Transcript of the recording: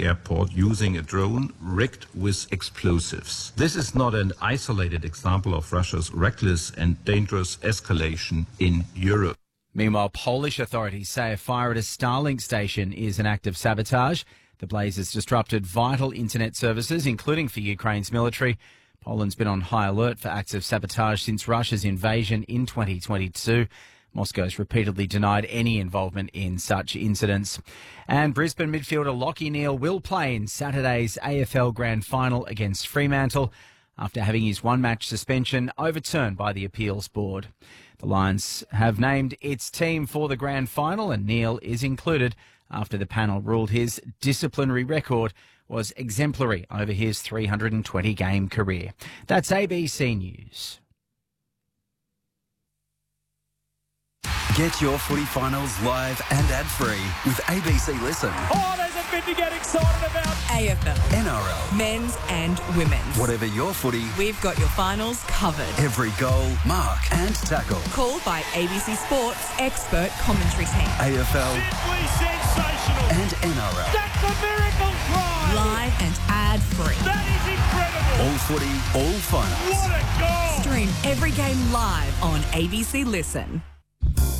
airport using a drone rigged with explosives. This is not an isolated example of Russia's reckless and dangerous escalation in Europe. Meanwhile, Polish authorities say a fire at a Starlink station is an act of sabotage. The blaze has disrupted vital internet services, including for Ukraine's military. Poland's been on high alert for acts of sabotage since Russia's invasion in 2022. Moscow's repeatedly denied any involvement in such incidents. And Brisbane midfielder Lachie Neale will play in Saturday's AFL Grand Final against Fremantle after having his one-match suspension overturned by the appeals board. The Lions have named its team for the Grand Final, and Neale is included after the panel ruled his disciplinary record was exemplary over his 320-game career. That's ABC News. Get your footy finals live and ad-free with ABC Listen. Oh, there's a bit to get excited about. AFL, NRL, men's and women's. whatever your footy, We've got your finals covered. every goal, mark and tackle. Called by ABC Sports expert commentary team. AFL Simply sensational. and NRL. That's a miracle try. Live and ad-free. That is incredible. All footy, all finals. What a goal. Stream every game live on ABC Listen.